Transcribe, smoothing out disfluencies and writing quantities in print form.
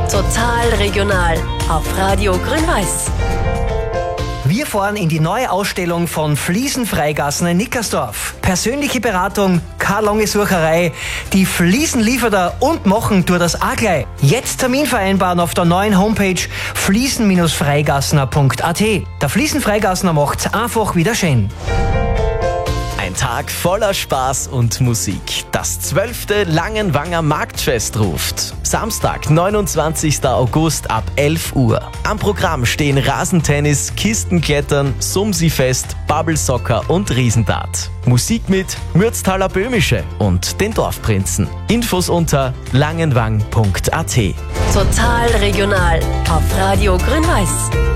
Total regional auf Radio Grün-Weiß. Wir fahren in die neue Ausstellung von Fliesenfreigassen in Nickersdorf. Persönliche Beratung, keine lange Sucherei. Die Fliesen liefert er und machen tut das auch gleich. Jetzt Termin vereinbaren auf der neuen Homepage fliesen-freigassener.at. Der Fliesenfreigassener macht's einfach wieder schön. Ein Tag voller Spaß und Musik. Das 12. Langenwanger Marktfest ruft. Samstag, 29. August ab 11 Uhr. Am Programm stehen Rasentennis, Kistenklettern, Sumsi-Fest, Bubble-Soccer und Riesendart. Musik mit Mürztaler Böhmische und den Dorfprinzen. Infos unter langenwang.at. Total regional auf Radio Grün-Weiß.